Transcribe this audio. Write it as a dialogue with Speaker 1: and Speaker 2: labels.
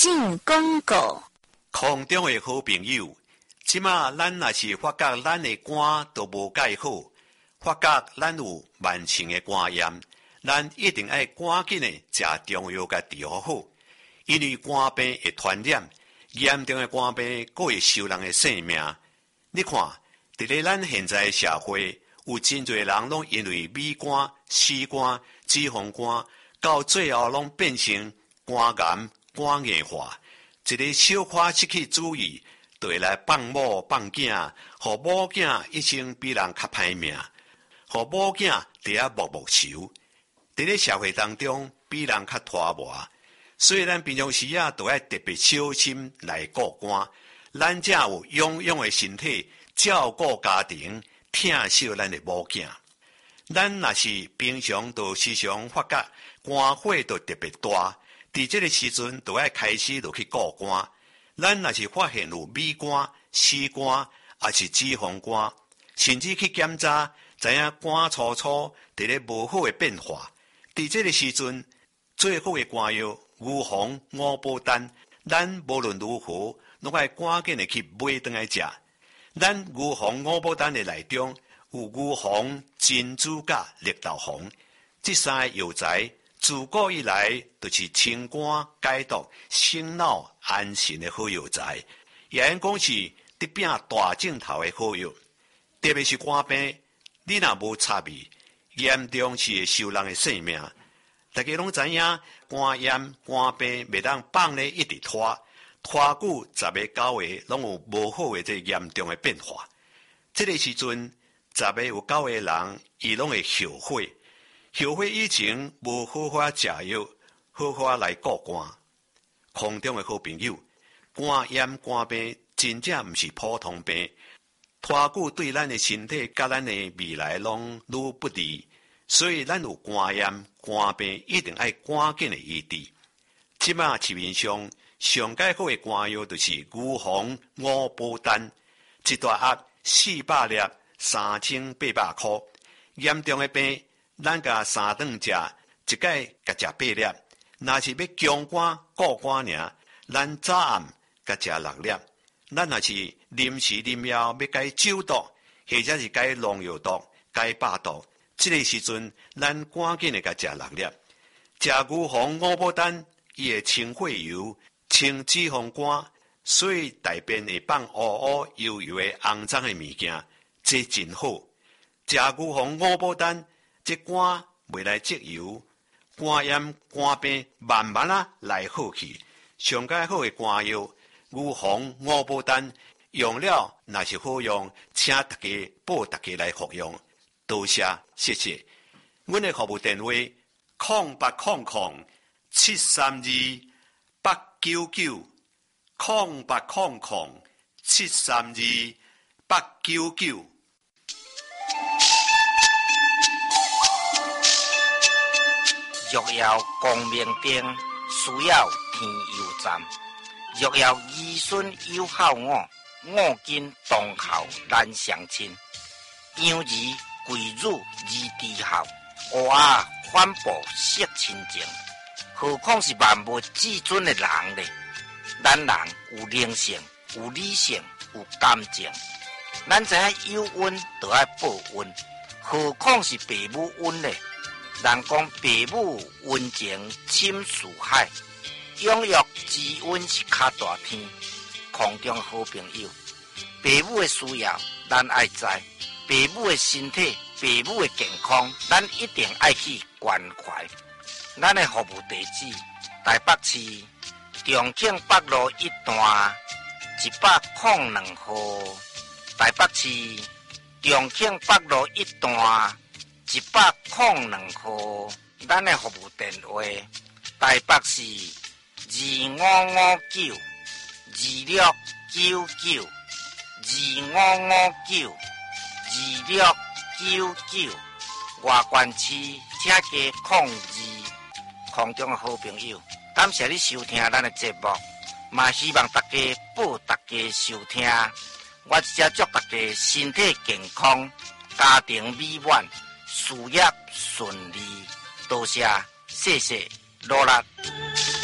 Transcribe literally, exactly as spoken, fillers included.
Speaker 1: 进广告。
Speaker 2: 空中的好朋友，即马咱若是发觉咱的肝都无介好，发觉咱有慢性的肝炎，咱一定要赶紧的食中药甲治疗好，因为肝病会传染，严重的肝病佫会收人的性命。你看，伫咧咱现在的社会，有真侪人拢因为米肝、细肝、脂肪肝，到最后拢变成肝癌、肝硬化。一个小可失去注意，就会来放某放囝，互某囝一生比人较歹命，互某囝伫遐默默愁。伫咧社会当中，比人较拖磨，所以咱平常时啊，都要特别小心来顾肝。咱才有勇勇的身体，照顾家庭，疼惜咱的某囝。咱若是平常都时常发觉肝火都特别大，伫这个时阵都要开始就去顾肝。咱若是发现有米肝、细肝，还是脂肪肝，甚至去检查，知影肝粗粗伫咧无好的变化。伫这个时阵，最好的肝药牛黄、五宝丹，咱无论如何，拢爱赶紧的去买倒来食。咱牛黄、五宝丹的内中有牛黄、珍珠甲绿豆黄，这三个药材自古以来就是清肝解毒、醒脑安神的好药材，也因讲是得拼大镜头的好药。特别是肝病，你若无插味，严重是会收人的性命。大家拢知影，肝炎、肝病袂当放咧一直拖，拖久十个九个拢有无好的这严重的变化。这个时阵，十个有九个人，伊拢会后悔，后悔以前无好好食药，好好来顾肝。空中的好朋友，肝炎、肝病真正毋是普通病，拖久对咱的身体甲咱的未来拢愈不利。所以，咱有肝炎、肝病，一定要赶紧的医治。即马市面上上介好的肝药，就是牛黄、五宝丹，一大盒四百粒，三千八百块。严重的病，咱甲三顿食，一届甲食八粒。若是要强肝、固肝尔，咱早暗甲食六粒。咱若是临时临了要解酒毒，或者是解农药毒、解百毒。这个时阵，咱赶紧的甲食六粒，食牛黄、五宝丹，伊会清血油、清脂肪肝，所以大便会放乌乌油油的肮脏的物件，这真好。食牛黄、五宝丹，这肝袂来积油，肝炎、肝病慢慢啊来好去。上介好的肝药，牛黄、五宝丹，用了若是好用，请大家报大家来服用。多谢，谢谢。阮的服务电话：空八空空七三二八九九，空八空空七三二八九九。
Speaker 3: 若要光明灯，需要天佑站。若要儿孙友好我，我今当孝难相亲。养儿贵辱而低孝，乌鸦反哺惜亲情。何况是万物至尊的人呢？咱人有灵性，有理性，有感情。咱知影有恩就要报恩，何况是父母恩呢？人讲父母恩情深似海，养育之恩是较大天。空中好朋友，父母的需要咱爱知。父母的身体，父母的健康，咱一定爱去关怀。咱的服务地址：台北市重庆北路一段一百零两号。台北市重庆北路一段一百零两号。咱的服务电话：台北市二五五九二六九九二五五九。二六九九，外关市请加控二。空中的好朋友，感谢你收听咱的节目，嘛希望大家报大家收听。我只祝大家身体健康，家庭美满，事业顺利。多谢，谢谢，罗拉。